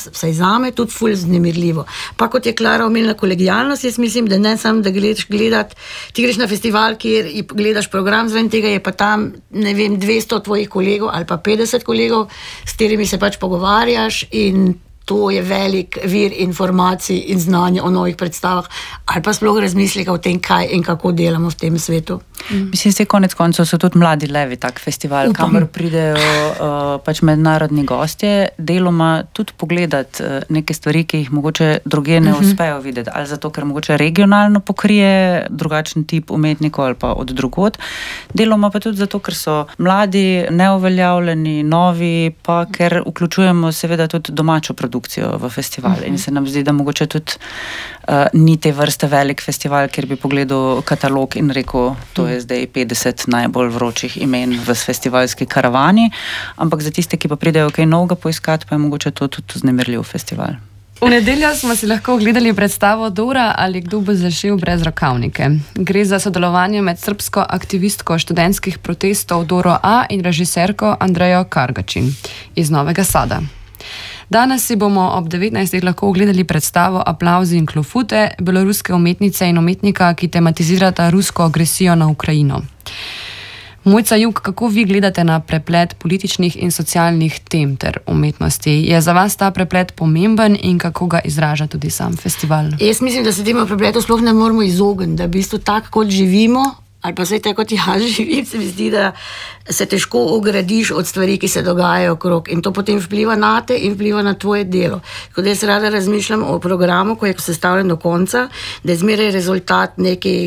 vsaj zame, tudi ful vznemirljivo. Pa kot je Klara omenila kolegijalnost, jaz mislim, da ne samo, da ti greš na festival, kjer gledaš program, zraven tega je pa tam, 200 tvojih kolegov ali pa 50 kolegov, s katerimi se pač pogovarjaš in to je velik vir informacij in znanja o novih predstavah, ali pa sploh razmisleka o tem, kaj in kako delamo v tem svetu. Mislim, se konec koncev so tudi Mladi levi tak festival, kamor pridejo pač mednarodni gostje, deloma tudi pogledati neke stvari, ki jih mogoče druge ne uspejo videti, ali zato, ker mogoče regionalno pokrije drugačen tip umetnikov ali pa od drugod, deloma pa tudi zato, ker so mladi, neuveljavljeni, novi, pa ker vključujemo seveda tudi domačo produkcijo v festival in se nam zdi, da mogoče tudi ni te vrste velik festival, kjer bi pogledal katalog in rekel, to je zdaj 50 najbolj vročih imen v festivalski karavani, ampak za tiste, ki pa pridejo kaj novega poiskati, pa je mogoče to tudi vznemirljiv festival. V nedeljo smo si lahko ogledali predstavo Dora ali kdo bo zašel brez rokavnike. Gre za sodelovanje med srbsko aktivistko študentskih protestov Doro A in režiserko Andrejo Kargačin iz Novega Sada. Danes si bomo ob 19. lahko ogledali predstavo Aplavzi in klofute beloruske umetnice in umetnika, ki tematizirata rusko agresijo na Ukrajino. Mojca Jug, kako vi gledate na preplet političnih in socialnih tem ter umetnosti? Je za vas ta preplet pomemben in kako ga izraža tudi sam festival? Jaz mislim, da se temu prepletu sploh ne moramo izogniti, da v bistvu tako kot živimo, ali pa zdaj tako kot jaz živim, se mi zdi, da se težko ogradiš od stvari, ki se dogajajo okrog in to potem vpliva na te in vpliva na tvoje delo. Tako da jaz rada razmišljam o programu, ko je sestavljen do konca, da je zmeraj rezultat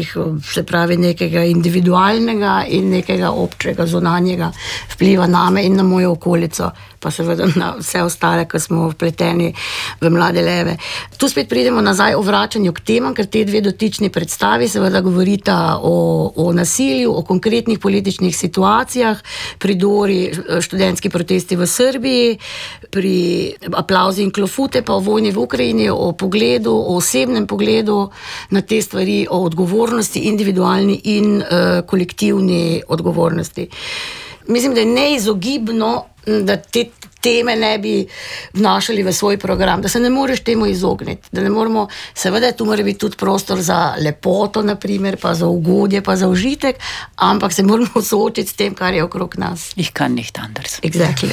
nekega individualnega in nekega občega, zunanjega vpliva name in na mojo okolico, pa seveda na vse ostale, ki smo vpleteni v Mlade leve. Tu spet pridemo nazaj o vračanju k temam, ker te dve dotični predstavi seveda govorita o nasilju, o konkretnih političnih situacijah, pri Dori študentski protesti v Srbiji, pri Aplavzi in klofute pa o vojni v Ukrajini, o pogledu, o osebnem pogledu na te stvari, o odgovornosti, individualni in kolektivni odgovornosti. Mislim, da je neizogibno, da te teme ne bi vnašali v svoj program, da se ne moreš temu izogniti, da ne moramo, seveda tu mora biti tudi prostor za lepoto, naprimer, pa za ugodje, pa za užitek, ampak se moramo soočiti s tem, kar je okrog nas. Ich kann nicht anders. Exactly.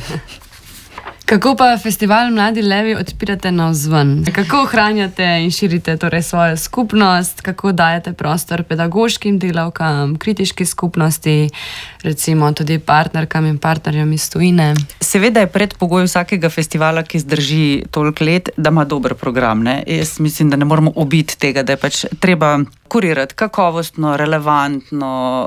Kako pa festival Mladi levi odpirate navzven? Kako ohranjate in širite torej svojo skupnost? Kako dajete prostor pedagoškim delavkam, kritiški skupnosti, recimo tudi partnerkam in partnerjem iz tujine? Seveda je predpogoj vsakega festivala, ki zdrži toliko let, da ima dober program, ne? Jaz mislim, da ne moramo obiti tega, da je pač treba kurirati kakovostno, relevantno,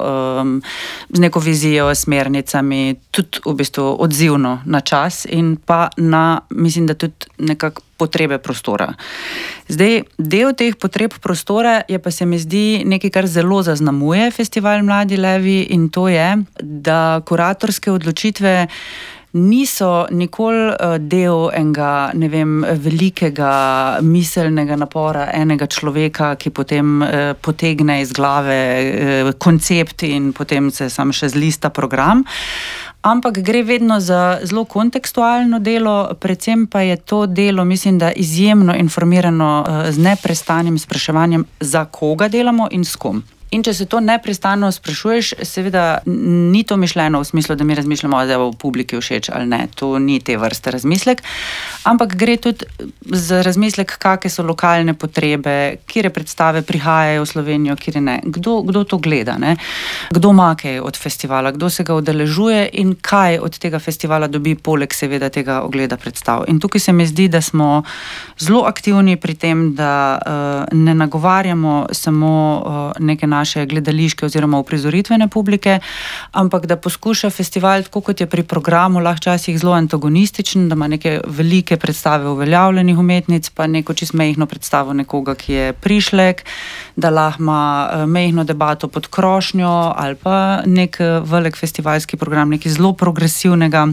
z neko vizijo, smernicami, tudi v bistvu odzivno na čas in pa na, mislim, da tudi nekako potrebe prostora. Zdaj, del teh potreb prostora je pa se mi zdi nekaj, kar zelo zaznamuje festival Mladi levi in to je, da kuratorske odločitve niso nikoli del enega, velikega miselnega napora enega človeka, ki potem potegne iz glave koncept in potem se sam še zlista program. Ampak gre vedno za zelo kontekstualno delo, predvsem pa je to delo, mislim, da izjemno informirano z neprestanim spraševanjem, za koga delamo in s kom. In če se to neprestano sprašuješ, seveda ni to mišljeno v smislu, da mi razmišljamo, da bo publiki všeč ali ne. To ni te vrste razmislek, ampak gre tudi za razmislek, kakšne so lokalne potrebe, kire predstave prihajajo v Slovenijo, kire ne. Kdo to gleda, ne? Kdo ima kaj od festivala, kdo se ga udeležuje in kaj od tega festivala dobi poleg seveda tega ogleda predstav. In tukaj se mi zdi, da smo zelo aktivni pri tem, da ne nagovarjamo samo neke naše gledališke oziroma uprizoritvene publike, ampak da poskuša festival, tako kot je pri programu, lahko časih zelo antagonističen, da ima neke velike predstave uveljavljenih umetnic, pa neko čisto mejhno predstavo nekoga, ki je prišlek, da lahko ima mejhno debato pod krošnjo ali pa nek velik festivalski program, nekaj zelo progresivnega,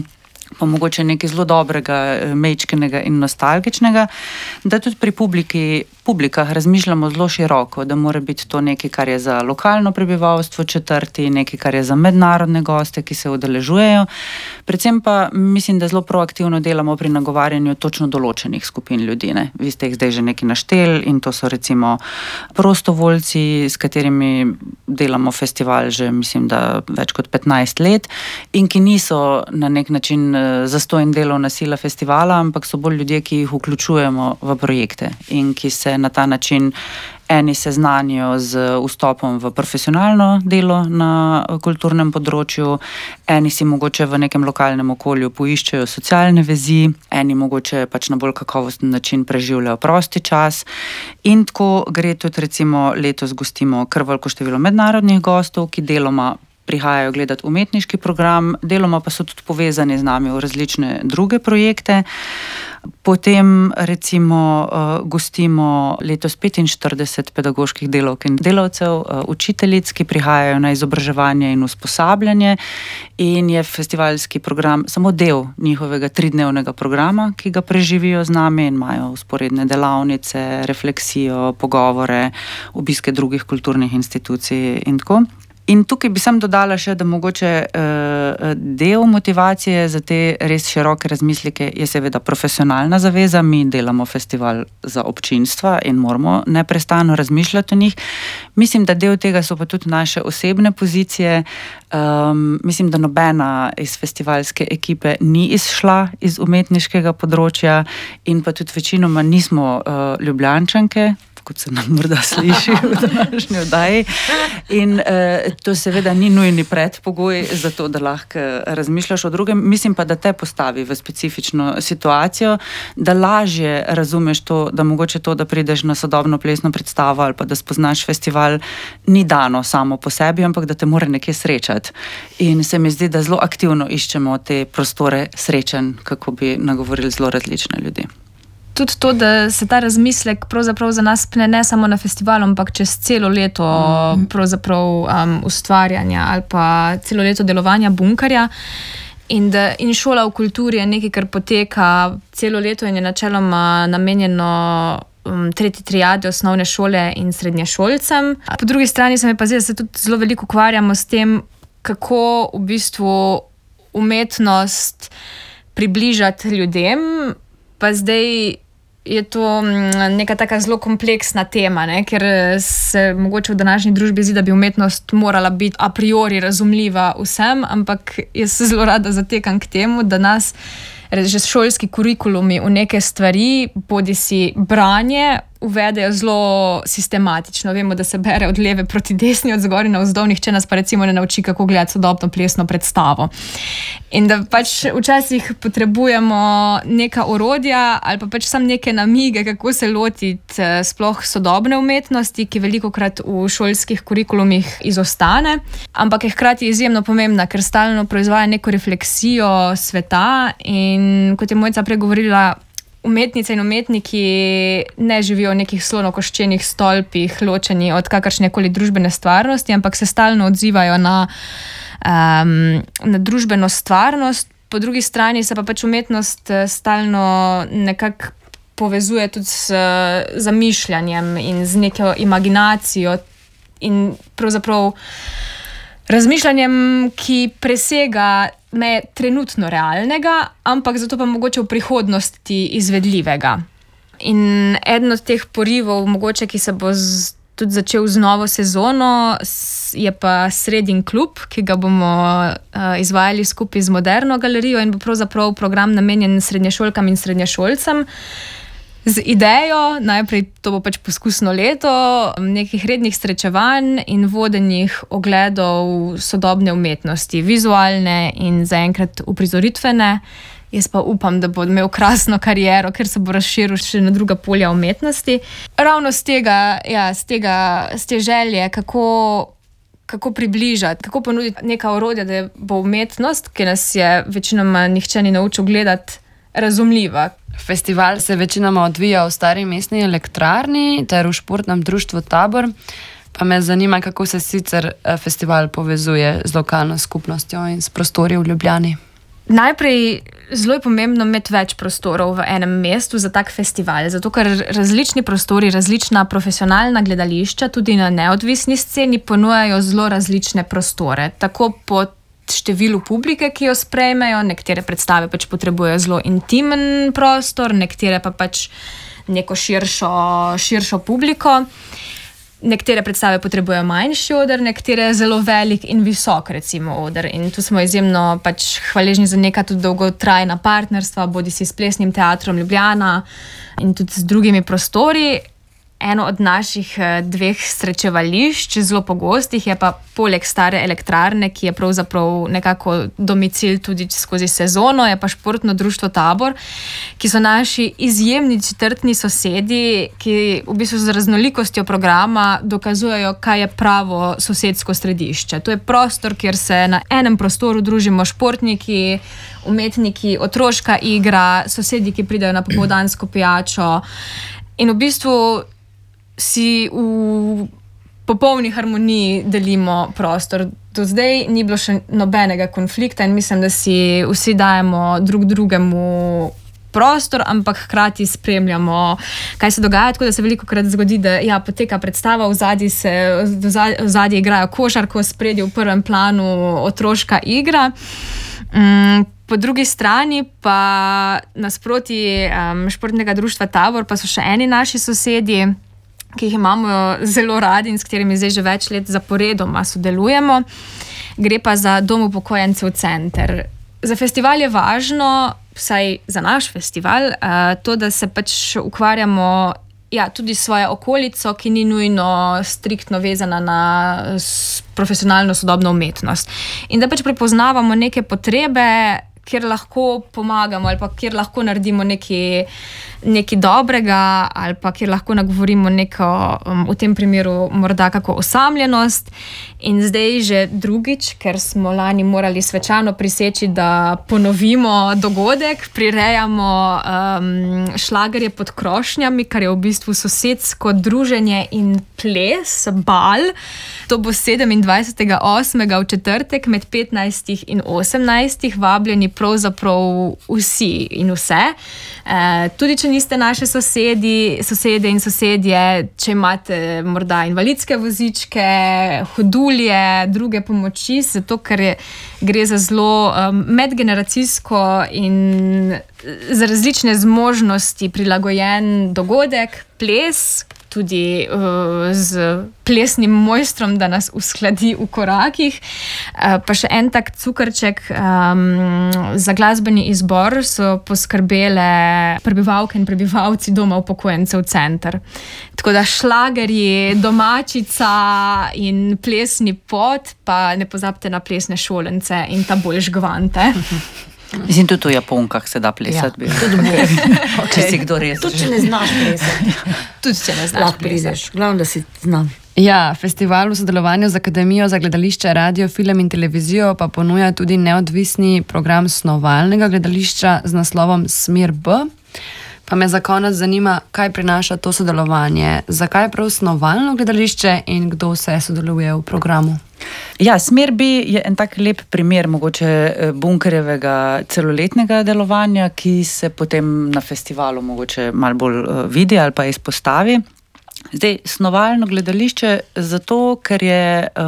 pa mogoče nekaj zelo dobrega, mečkenega in nostalgičnega, da tudi pri publikah razmišljamo zelo široko, da mora biti to nekaj, kar je za lokalno prebivalstvo četrti, nekaj, kar je za mednarodne goste, ki se udeležujejo. Predvsem pa mislim, da zelo proaktivno delamo pri nagovarjanju točno določenih skupin ljudi. Ne? Vi ste jih zdaj že nekaj naštel in to so recimo prostovoljci, s katerimi delamo festival že, mislim, da več kot 15 let in ki niso na nek način zastonj delovna sila festivala, ampak so bolj ljudje, ki jih vključujemo v projekte in ki se na ta način eni seznanijo z vstopom v profesionalno delo na kulturnem področju, eni si mogoče v nekem lokalnem okolju poiščejo socialne vezi, eni mogoče pač na bolj kakovosten način preživljajo prosti čas in tako gre tudi recimo letos gostimo kar veliko število mednarodnih gostov, ki deloma prihajajo gledati umetniški program, deloma pa so tudi povezani z nami v različne druge projekte. Potem recimo gostimo letos 45 pedagoških delavk in delavcev, učiteljic, ki prihajajo na izobraževanje in usposabljanje in je festivalski program samo del njihovega 3-dnevnega programa, ki ga preživijo z nami in imajo vzporedne delavnice, refleksijo, pogovore, obiske drugih kulturnih institucij in tako. In tukaj bi sam dodala še, da mogoče del motivacije za te res široke razmisleke je seveda profesionalna zaveza. Mi delamo festival za občinstva in moramo neprestano razmišljati o njih. Mislim, da del tega so pa tudi naše osebne pozicije. Mislim, da nobena iz festivalske ekipe ni izšla iz umetniškega področja in pa tudi večinoma nismo Ljubljančanke, kot se nam morda sliši v današnji oddaji. In to seveda ni nujni predpogoj za to, da lahko razmišljaš o drugem. Mislim pa, da te postavi v specifično situacijo, da lažje razumeš to, da mogoče to, da prideš na sodobno plesno predstavo ali pa da spoznaš festival, ni dano samo po sebi, ampak da te mora nekje srečati. In se mi zdi, da zelo aktivno iščemo te prostore srečanj, kako bi nagovorili zelo različne ljudi. Tudi to, da se ta razmislek pravzaprav za nas pne ne samo na festivalu, ampak čez celo leto ustvarjanja ali pa celo leto delovanja Bunkerja. In šola v kulturi je nekaj, kar poteka celo leto in je načeloma namenjeno tretji triadi osnovne šole in srednješolcem. Po drugi strani se mi pa zdi, da se tudi zelo veliko ukvarjamo s tem, kako v bistvu umetnost približati ljudem, pa zdaj je to neka taka zelo kompleksna tema, ne? Ker se mogoče v današnji družbi zdi, da bi umetnost morala biti a priori razumljiva vsem, ampak jaz se zelo rada zatekam k temu, da nas že šolski kurikulumi v neke stvari, bodisi branje, uvedejo zelo sistematično. Vemo, da se bere od leve proti desni, od zgoraj navzdol, nihče nas pa recimo ne nauči, kako gledati sodobno plesno predstavo. In da pač včasih potrebujemo neka orodja ali pa pač samo neke namige, kako se lotiti sploh sodobne umetnosti, ki velikokrat v šolskih kurikulumih izostane, ampak je hkrati izjemno pomembna, ker stalno proizvaja neko refleksijo sveta in kot je Mojca pregovorila, umetnice in umetniki ne živijo v nekih slonokoščenih stolpih, ločeni od kakršnekoli družbene stvarnosti, ampak se stalno odzivajo na družbeno stvarnost. Po drugi strani se pa pač umetnost stalno nekako povezuje tudi z zamišljanjem in z neko imaginacijo in pravzaprav razmišljanjem, ki presega meje trenutno realnega, ampak zato pa mogoče v prihodnosti izvedljivega. In eden od teh porivov, mogoče, ki se bo tudi začel z novo sezono, je pa Sredin klub, ki ga bomo izvajali skupaj z Moderno galerijo in bo pravzaprav program namenjen srednješolkam in srednješolcem. Z idejo, najprej to bo pač poskusno leto, nekih rednih srečevanj in vodenih ogledov sodobne umetnosti, vizualne in zaenkrat uprizoritvene. Jaz pa upam, da bo imel krasno kariero, ker se bo razširil še na druga polja umetnosti. Ravno z te želje, kako približati, kako ponuditi neka orodja, da bo umetnost, ki nas je večinoma nihče ni naučil gledati, razumljiva. Festival se večinoma odvija v Stari mestni elektrarni ter v športnem društvu Tabor. Pa me zanima, kako se sicer festival povezuje z lokalno skupnostjo in s prostori v Ljubljani. Najprej zelo je pomembno imeti več prostorov v enem mestu za tak festival, zato ker različni prostori, različna profesionalna gledališča, tudi na neodvisni sceni, ponujajo zelo različne prostore. Tako po številu publike, ki jo sprejmejo, nekatere predstave pač potrebujejo zelo intimen prostor, nekatere pa pač neko širšo publiko. Nekatere predstave potrebujejo manjši oder, nekatere zelo velik in visok, recimo, oder. In tu smo izjemno pač hvaležni za neka tudi dolgotrajna partnerstva, bodisi s Plesnim teatrom Ljubljana in tudi z drugimi prostori. Eno od naših 2 srečevališč, zelo pogostih, je pa poleg Stare elektrarne, ki je pravzaprav nekako domicil tudi skozi sezono, je pa Športno društvo Tabor, ki so naši izjemni četrtni sosedi, ki v bistvu z raznolikostjo programa dokazujejo, kaj je pravo sosedsko središče. To je prostor, kjer se na enem prostoru družimo športniki, umetniki, otroška igra, sosedi, ki pridejo na popoldansko pijačo. In v bistvu si v popolni harmoniji delimo prostor. Do zdaj ni bilo še nobenega konflikta in mislim, da si vsi dajemo drug drugemu prostor, ampak hkrati spremljamo, kaj se dogaja, tako da se velikokrat zgodi, da poteka predstava, v zadnji igrajo košarko, spredje v prvem planu otroška igra. Po drugi strani pa nasproti Športnega društva Tabor pa so še eni naši sosedje, ki jih imamo zelo radi in s katerimi zdaj že več let zaporedoma sodelujemo. Gre pa za Dom upokojencev Center. Za festival je važno, vsaj za naš festival, to, da se pač ukvarjamo tudi svojo okolico, ki ni nujno striktno vezana na profesionalno sodobno umetnost. In da pač prepoznavamo neke potrebe, kjer lahko pomagamo ali pa kjer lahko naredimo nekaj dobrega ali pa kjer lahko nagovorimo neko, v tem primeru morda kako osamljenost. In zdaj že drugič, ker smo lani morali svečano priseči, da ponovimo dogodek, prirejamo Šlagerje pod krošnjami, kar je v bistvu sosedsko druženje in ples, bal. To bo 27.8. v četrtek med 15 in 18. Vabljeni pravzaprav vsi in vse. Tudi če niste naše sosede in sosedje, če imate morda invalidske vozičke, hodulje, druge pomoči, zato ker gre za zelo medgeneracijsko in za različne zmožnosti prilagojen dogodek, ples, tudi z plesnim mojstrom, da nas uskladi v korakih. Pa še en tak cukrček, za glasbeni izbor so poskrbele prebivalke in prebivalci Doma upokojencev Center. Tako da šlagerji, domačica in plesni pot, pa ne pozabite na plesne šolence in ta bolj žgvante. Mislim, tudi v Japonkah se da plesati. Če si kdo res. Tudi če ne znaš plesati. Tudi če ne znaš plesati. Glavno, da si znam. Festival v sodelovanju z Akademijo za gledališče, radio, film in televizijo pa ponuja tudi neodvisni program snovalnega gledališča z naslovom Smer B. Pa me za konec zanima, kaj prinaša to sodelovanje, zakaj prav snovalno gledališče in kdo vse sodeluje v programu. Smer B je en tak lep primer mogoče Bunkerjevega celoletnega delovanja, ki se potem na festivalu mogoče malo bolj vidi ali pa izpostavi. Zdaj, snovalno gledališče zato, ker je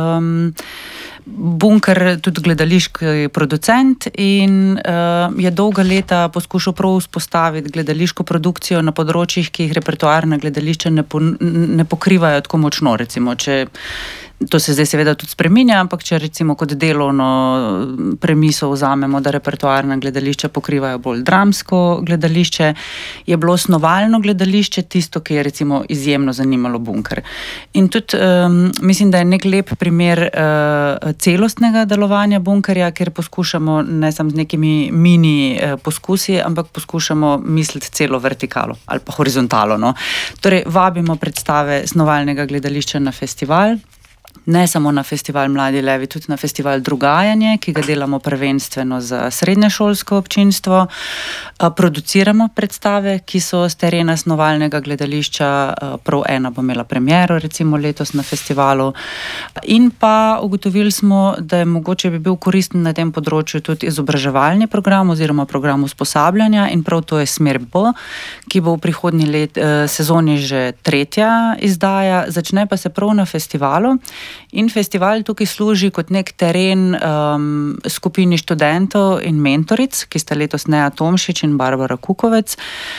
Bunker tudi gledališki producent in je dolga leta poskušal prav vzpostaviti gledališko produkcijo na področjih, ki jih repertoarna gledališča ne pokrivajo tako močno, recimo, to se zdaj seveda tudi spreminja, ampak če recimo kot delovno premiso vzamemo, da repertoarna gledališča pokrivajo bolj dramsko gledališče, je bilo snovalno gledališče tisto, ki je recimo izjemno zanimalo Bunker. In tudi mislim, da je nek lep primer celostnega delovanja Bunkerja, kjer poskušamo ne samo z nekimi mini poskusi, ampak poskušamo misliti celo vertikalo ali pa horizontalo. Torej, vabimo predstave snovalnega gledališča na festival. ne samo na festival Mladi levi, tudi na festival Drugajanje, ki ga delamo prvenstveno za srednješolsko občinstvo. Produciramo predstave, ki so z terena snovalnega gledališča, prav ena bo imela premiero recimo letos na festivalu. In pa ugotovili smo, da je mogoče bi bil koristen na tem področju tudi izobraževalni program oziroma program usposabljanja in prav to je Smer B, ki bo v prihodnji sezoni že 3. izdaja, začne pa se prav na festivalu in festival tukaj služi kot nek teren skupini študentov in mentoric, ki sta letos Neja Tomšič in Barbara Kukovec,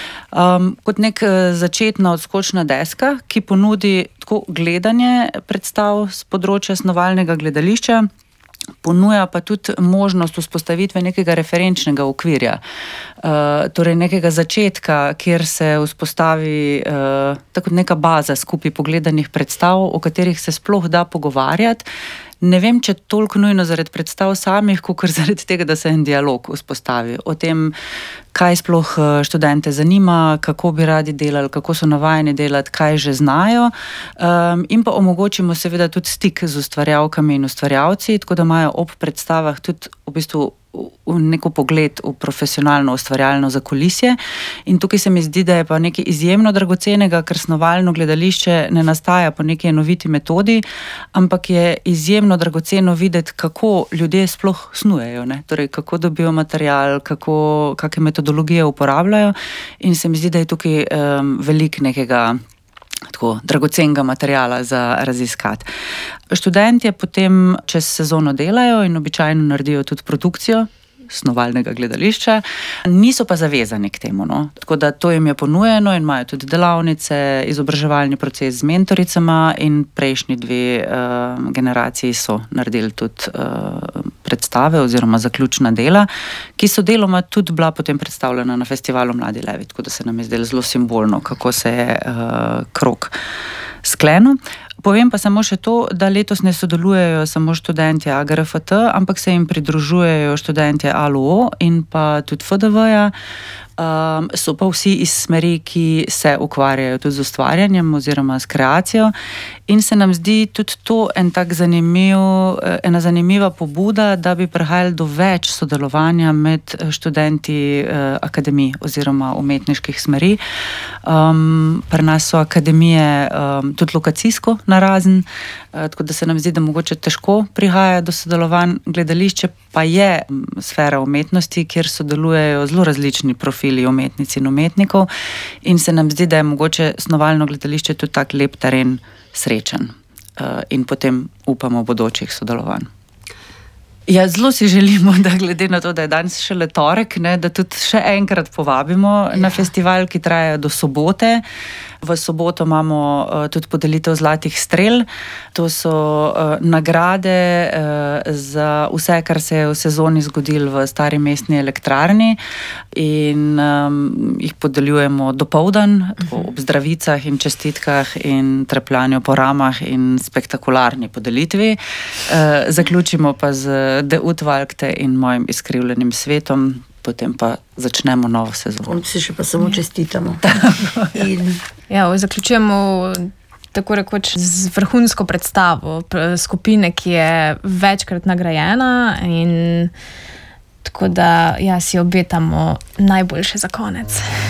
kot nek začetna odskočna deska, ki ponudi tako gledanje predstav z področja snovalnega gledališča, ponuja pa tudi možnost vzpostavitve nekega referenčnega okvirja, torej nekega začetka, kjer se vzpostavi tako neka baza skupaj pogledanih predstav, o katerih se sploh da pogovarjati. Ne vem, če toliko nujno zaradi predstav samih, kakor zaradi tega, da se en dialog vzpostavi o tem, kaj sploh študente zanima, kako bi radi delali, kako so navajeni delati, kaj že znajo, in pa omogočimo seveda tudi stik z ustvarjalkami in ustvarjalci, tako da imajo ob predstavah tudi v bistvu neko pogled v profesionalno ustvarjalno zakulisje. In tukaj se mi zdi, da je pa nekaj izjemno dragocenega, ker snovalno gledališče ne nastaja po neki enoviti metodi, ampak je izjemno dragoceno videti, kako ljudje sploh snujejo, ne? Torej, kako dobijo material, kakšne metodologije uporabljajo, in se mi zdi, da je tukaj veliko nekega tako dragocenega materiala za raziskati. Študentje potem čez sezono delajo in običajno naredijo tudi produkcijo snovalnega gledališča, niso pa zavezani k temu, no. Tako da to jim je ponujeno in imajo tudi delavnice, izobraževalni proces z mentoricama in prejšnji 2 generaciji so naredili tudi predstave oziroma zaključna dela, ki so deloma tudi bila potem predstavljena na festivalu Mladi levi, tako da se nam je zdelo zelo simbolno, kako se je krog sklenil. Povem pa samo še to, da letos ne sodelujejo samo študentje AGRFT, ampak se jim pridružujejo študentje ALUO in pa tudi FDV-ja. So pa vsi iz smeri, ki se ukvarjajo tudi z ustvarjanjem oziroma s kreacijo, in se nam zdi tudi to ena zanimiva pobuda, da bi prihajali do več sodelovanja med študenti akademij oziroma umetniških smeri. Pri nas so akademije tudi lokacijsko narazen, tako da se nam zdi, da mogoče težko prihaja do sodelovanj. Gledališče pa je sfera umetnosti, kjer sodelujejo zelo različni profili umetnic in umetnikov, in se nam zdi, da je mogoče snovalno gledališče tudi tak lep teren srečen, in potem upamo bodočih sodelovanj. Ja, zelo si želimo, da glede na to, da je danes šele torek, ne, da tudi še enkrat povabimo na festival, ki traja do sobote. V soboto imamo tudi podelitev zlatih strel. To so nagrade za vse, kar se je v sezoni zgodilo v Stari mestni elektrarni, in jih podeljujemo dopoldan ob zdravicah in čestitkah in trepljanju po ramah in spektakularni podelitvi. Zaključimo pa z De Utvalkte in Mojim izkrivljenim svetom, potem pa začnemo novo sezono. Si še pa samo čestitamo. Ja, zaključujemo tako rekoč z vrhunsko predstavo skupine, ki je večkrat nagrajena, in tako da si obetamo najboljše za konec.